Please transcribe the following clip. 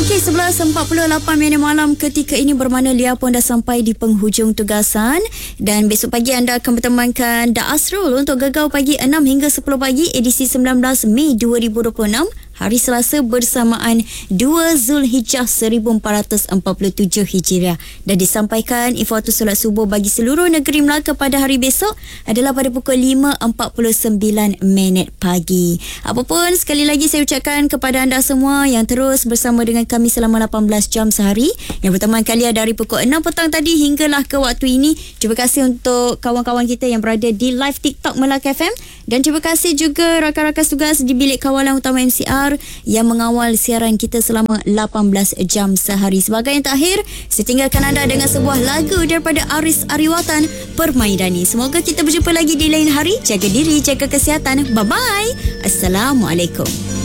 Okey, 11.48 malam ketika ini bermakna Lia pun dah sampai di penghujung tugasan. Dan besok pagi anda akan bertemankan Da Asrul untuk Gegar Pagi 6 hingga 10 pagi edisi 19 Mei 2026. Hari Selasa bersamaan 2 Zulhijjah 1447 Hijriah. Dan disampaikan info waktu solat subuh bagi seluruh negeri Melaka pada hari besok adalah pada pukul 5.49 pagi. Apapun, sekali lagi saya ucapkan kepada anda semua yang terus bersama dengan kami selama 18 jam sehari. Yang pertama kali dari pukul 6 petang tadi hinggalah ke waktu ini. Terima kasih untuk kawan-kawan kita yang berada di live TikTok Melaka FM. Dan terima kasih juga rakan-rakan tugas di bilik kawalan utama MCR yang mengawal siaran kita selama 18 jam sehari. Sebagai yang terakhir, saya tinggalkan anda dengan sebuah lagu daripada Aris Ariwatan, Permaidani. Semoga kita berjumpa lagi di lain hari. Jaga diri, jaga kesihatan. Bye-bye. Assalamualaikum.